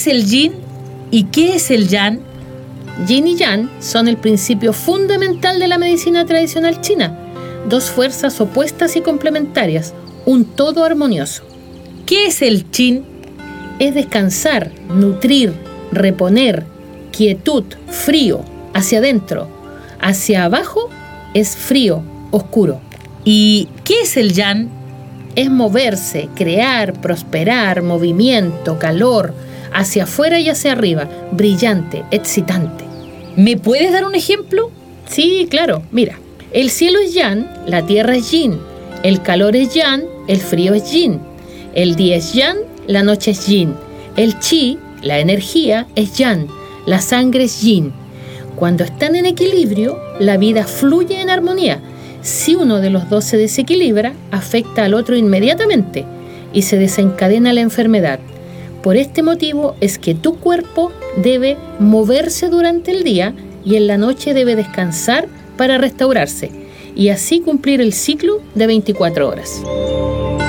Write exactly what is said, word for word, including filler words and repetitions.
es el yin y qué es el yang? Yin y yang son el principio fundamental de la medicina tradicional china, dos fuerzas opuestas y complementarias, un todo armonioso. ¿Qué es el yin? Es descansar, nutrir, reponer, quietud, frío, hacia adentro. Hacia abajo es frío, oscuro. ¿Y qué es el yang? Es moverse, crear, prosperar, movimiento, calor, hacia afuera y hacia arriba, brillante, excitante. ¿Me puedes dar un ejemplo? Sí, claro, mira. El cielo es yang, la tierra es yin, el calor es yang, el frío es yin, el día es yang, la noche es yin, el chi, la energía, es yang, la sangre es yin. Cuando están en equilibrio, la vida fluye en armonía. Si uno de los dos se desequilibra, afecta al otro inmediatamente y se desencadena la enfermedad. Por este motivo es que tu cuerpo debe moverse durante el día y en la noche debe descansar para restaurarse y así cumplir el ciclo de veinticuatro horas.